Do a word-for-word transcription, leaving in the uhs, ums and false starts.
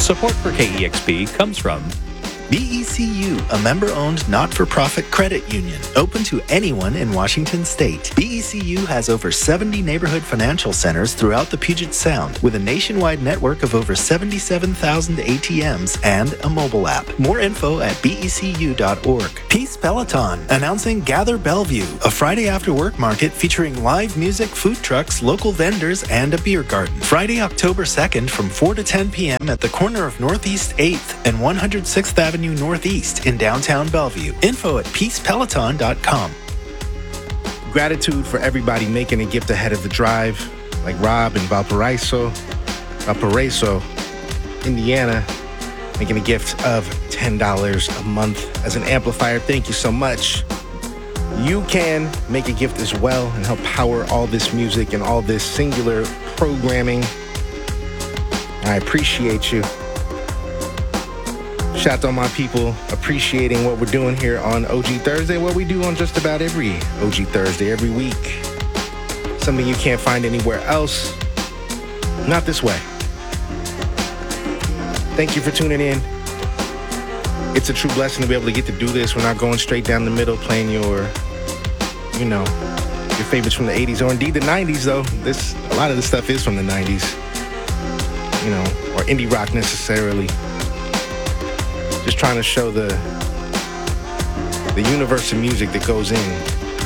Support for K E X P comes from B E C U, a member-owned not-for-profit credit union, open to anyone in Washington state. B E C U has over seventy neighborhood financial centers throughout the Puget Sound, with a nationwide network of over seventy-seven thousand A T Ms and a mobile app. More info at B E C U dot org. Peace Peloton, announcing Gather Bellevue, a Friday after-work market featuring live music, food trucks, local vendors, and a beer garden. Friday, October second from four to ten p.m. at the corner of Northeast eighth and one hundred sixth Avenue Northeast in downtown Bellevue. Info at peace peloton dot com. Gratitude for everybody making a gift ahead of the drive, like Rob in Valparaiso, Valparaiso, Indiana, making a gift of ten dollars a month as an amplifier. Thank you so much. You can make a gift as well and help power all this music and all this singular programming. I appreciate you. Shout out to all my people appreciating what we're doing here on O G Thursday, what we do on just about every O G Thursday, every week. Something you can't find anywhere else. Not this way. Thank you for tuning in. It's a true blessing to be able to get to do this. We're not going straight down the middle playing your, you know, your favorites from the eighties or indeed the nineties, though. This, a lot of the stuff is from the nineties, you know, or indie rock necessarily. Just trying to show the the universe of music that goes in